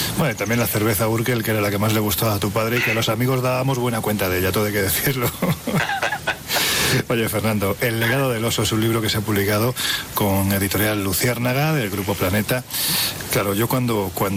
Bueno, y también la cerveza Urkel, que era la que más le gustaba a tu padre y que a los amigos dábamos buena cuenta de ella, todo hay que decirlo. Oye, Fernando, El legado del oso es un libro que se ha publicado con editorial Luciérnaga, del Grupo Planeta. Claro, yo cuando